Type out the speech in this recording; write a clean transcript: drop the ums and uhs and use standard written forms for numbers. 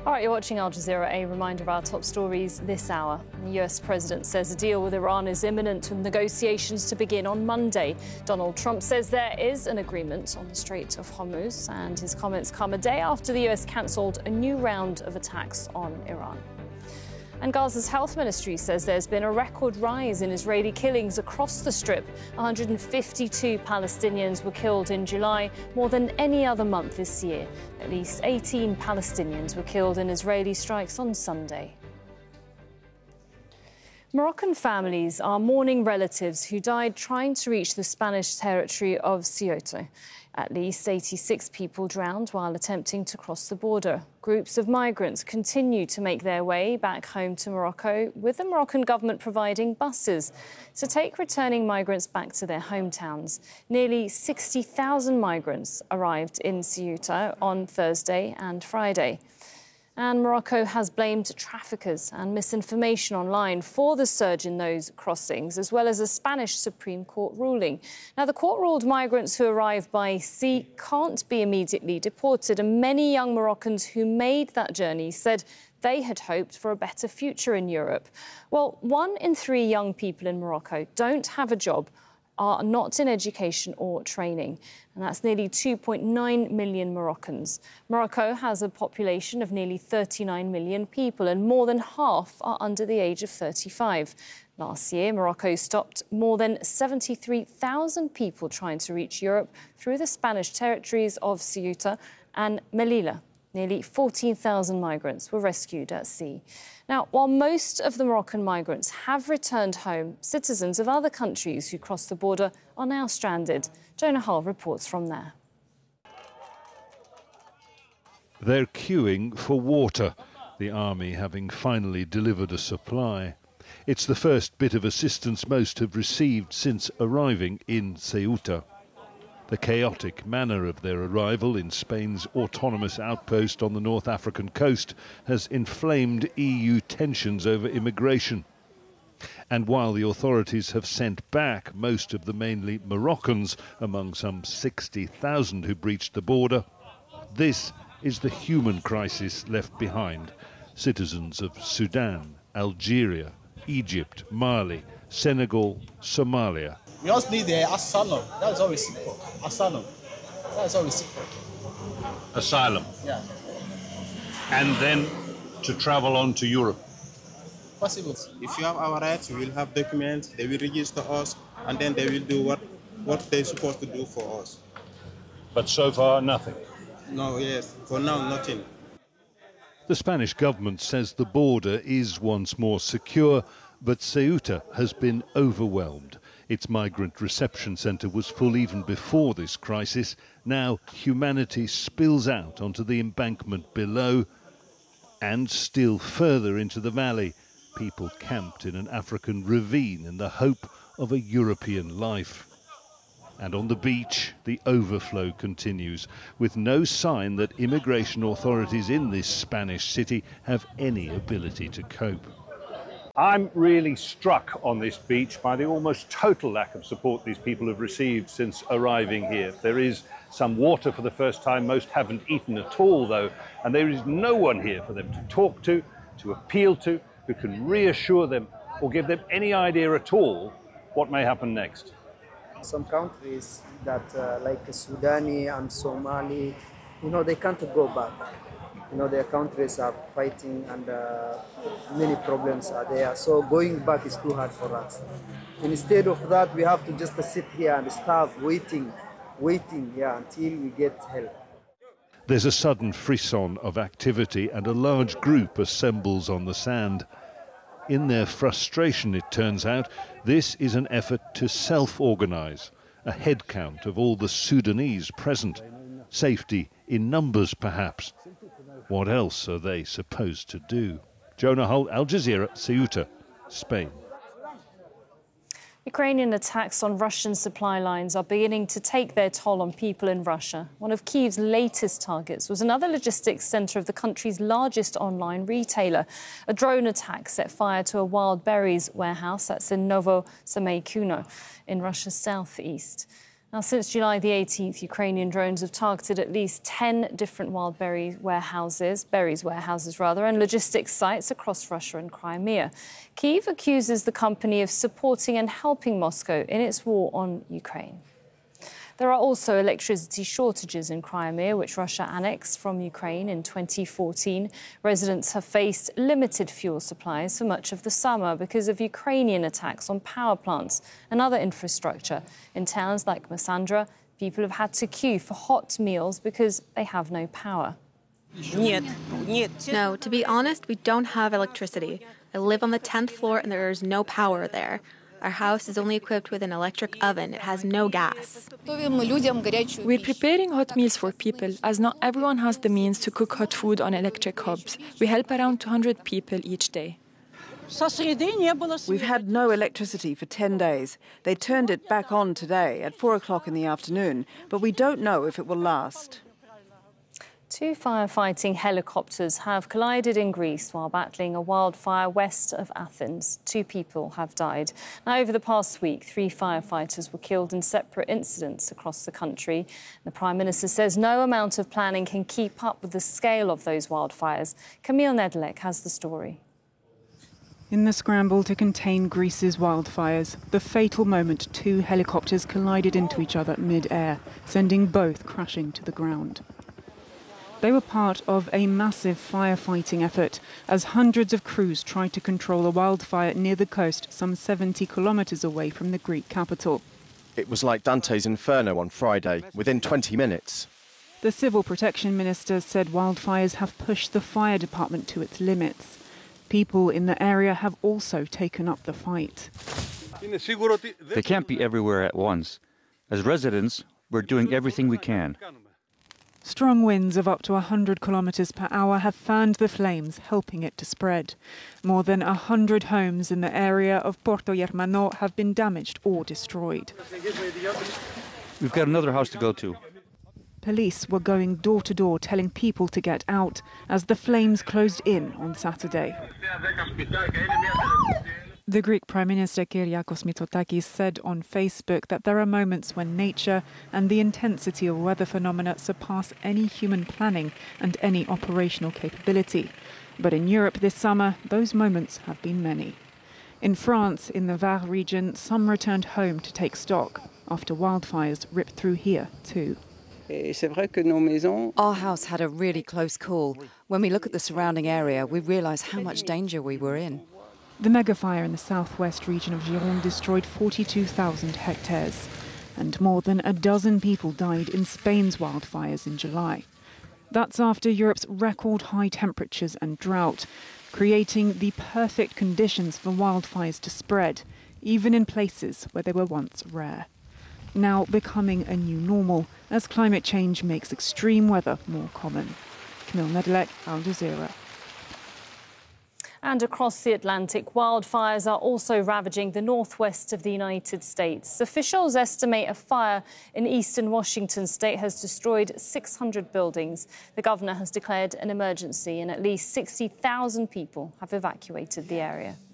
All right, you're watching Al Jazeera. A reminder of our top stories this hour. The US president says a deal with Iran is imminent with negotiations to begin on Monday. Donald Trump says there is an agreement on the Strait of Hormuz, and his comments come a day after the US cancelled a new round of attacks on Iran. And Gaza's health ministry says there's been a record rise in Israeli killings across the Strip. 152 Palestinians were killed in July, more than any other month this year. At least 18 Palestinians were killed in Israeli strikes on Sunday. Moroccan families are mourning relatives who died trying to reach the Spanish territory of Ceuta. At least 86 people drowned while attempting to cross the border. Groups of migrants continue to make their way back home to Morocco, with the Moroccan government providing buses to take returning migrants back to their hometowns. Nearly 60,000 migrants arrived in Ceuta on Thursday and Friday. And Morocco has blamed traffickers and misinformation online for the surge in those crossings, as well as a Spanish Supreme Court ruling. Now, the court ruled migrants who arrive by sea can't be immediately deported, and many young Moroccans who made that journey said they had hoped for a better future in Europe. Well, 1 in 3 young people in Morocco don't have a job, are not in education or training, and that's nearly 2.9 million Moroccans. Morocco has a population of nearly 39 million people, and more than half are under the age of 35. Last year, Morocco stopped more than 73,000 people trying to reach Europe through the Spanish territories of Ceuta and Melilla. Nearly 14,000 migrants were rescued at sea. Now, while most of the Moroccan migrants have returned home, citizens of other countries who crossed the border are now stranded. Jonah Hull reports from there. They're queuing for water, the army having finally delivered a supply. It's the first bit of assistance most have received since arriving in Ceuta. The chaotic manner of their arrival in Spain's autonomous outpost on the North African coast has inflamed EU tensions over immigration. And while the authorities have sent back most of the mainly Moroccans, among some 60,000 who breached the border, this is the human crisis left behind. Citizens of Sudan, Algeria, Egypt, Mali, Senegal, Somalia. We just need the asylum. That's all we seek for. Asylum. That's all we seek for. Asylum. Yeah. And then to travel on to Europe. Possible. If you have our rights, we will have documents, they will register us, and then they will do what they're supposed to do for us. But so far, nothing. No, yes. For now, nothing. The Spanish government says the border is once more secure, but Ceuta has been overwhelmed. Its migrant reception centre was full even before this crisis. Now humanity spills out onto the embankment below and still further into the valley. People camped in an African ravine in the hope of a European life. And on the beach, the overflow continues, with no sign that immigration authorities in this Spanish city have any ability to cope. I'm really struck on this beach by the almost total lack of support these people have received since arriving here. There is some water for the first time. Most haven't eaten at all, though, and there is no one here for them to talk to appeal to, who can reassure them or give them any idea at all what may happen next. Some countries that, like Sudan and Somali, they can't go back. Their countries are fighting and many problems are there. So going back is too hard for us. Instead of that, we have to just sit here and starve, waiting until we get help. There's a sudden frisson of activity and a large group assembles on the sand. In their frustration, it turns out, this is an effort to self-organise, a head count of all the Sudanese present. Safety in numbers, perhaps. What else are they supposed to do? Jonah Hull, Al Jazeera, Ceuta, Spain. Ukrainian attacks on Russian supply lines are beginning to take their toll on people in Russia. One of Kyiv's latest targets was another logistics centre of the country's largest online retailer. A drone attack set fire to a wild berries warehouse that's in Novosemeykuno in Russia's southeast. Now, since July the 18th, Ukrainian drones have targeted at least 10 different wild berries warehouses, and logistics sites across Russia and Crimea. Kyiv accuses the company of supporting and helping Moscow in its war on Ukraine. There are also electricity shortages in Crimea, which Russia annexed from Ukraine in 2014. Residents have faced limited fuel supplies for much of the summer because of Ukrainian attacks on power plants and other infrastructure. In towns like Masandra, people have had to queue for hot meals because they have no power. No, to be honest, we don't have electricity. I live on the 10th floor and there is no power there. Our house is only equipped with an electric oven. It has no gas. We're preparing hot meals for people, as not everyone has the means to cook hot food on electric hobs. We help around 200 people each day. We've had no electricity for 10 days. They turned it back on today at 4 o'clock in the afternoon, but we don't know if it will last. 2 firefighting helicopters have collided in Greece while battling a wildfire west of Athens. 2 people have died. Now, over the past week, 3 firefighters were killed in separate incidents across the country. The Prime Minister says no amount of planning can keep up with the scale of those wildfires. Camille Nedelec has the story. In the scramble to contain Greece's wildfires, the fatal moment 2 helicopters collided into each other mid-air, sending both crashing to the ground. They were part of a massive firefighting effort as hundreds of crews tried to control a wildfire near the coast some 70 kilometres away from the Greek capital. It was like Dante's Inferno on Friday, within 20 minutes. The Civil Protection Minister said wildfires have pushed the fire department to its limits. People in the area have also taken up the fight. They can't be everywhere at once. As residents, we're doing everything we can. Strong winds of up to 100 kilometres per hour have fanned the flames, helping it to spread. More than 100 homes in the area of Porto Germano have been damaged or destroyed. We've got another house to go to. Police were going door to door telling people to get out as the flames closed in on Saturday. The Greek Prime Minister Kyriakos Mitsotakis said on Facebook that there are moments when nature and the intensity of weather phenomena surpass any human planning and any operational capability. But in Europe this summer, those moments have been many. In France, in the Var region, some returned home to take stock after wildfires ripped through here too. Our house had a really close call. When we look at the surrounding area, we realise how much danger we were in. The megafire in the southwest region of Gironde destroyed 42,000 hectares, and more than a dozen people died in Spain's wildfires in July. That's after Europe's record high temperatures and drought, creating the perfect conditions for wildfires to spread, even in places where they were once rare. Now becoming a new normal as climate change makes extreme weather more common. Camille Nedelec, Al Jazeera. And across the Atlantic, wildfires are also ravaging the northwest of the United States. Officials estimate a fire in eastern Washington state has destroyed 600 buildings. The governor has declared an emergency and at least 60,000 people have evacuated the area.